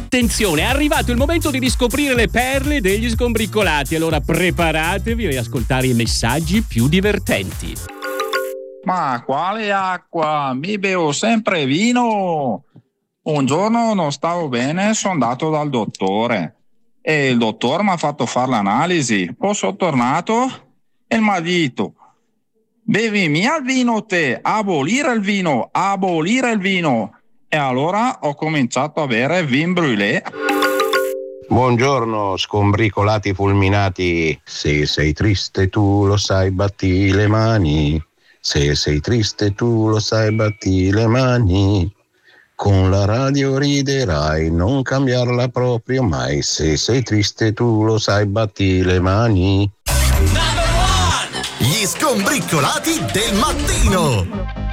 Attenzione, è arrivato il momento di riscoprire le perle degli sgombriccolati. Allora preparatevi ad ascoltare i messaggi più divertenti. Ma quale acqua? Mi bevo sempre vino. Un giorno non stavo bene, sono andato dal dottore e il dottore mi ha fatto fare l'analisi. Poi sono tornato e mi ha detto: bevi mia il vino te, abolire il vino. E allora ho cominciato a bere vin brûlé. Buongiorno sgombricolati fulminati, se sei triste tu lo sai batti le mani, se sei triste tu lo sai batti le mani, con la radio riderai, non cambiarla proprio mai, se sei triste tu lo sai batti le mani. Gli sgombriccolati del mattino.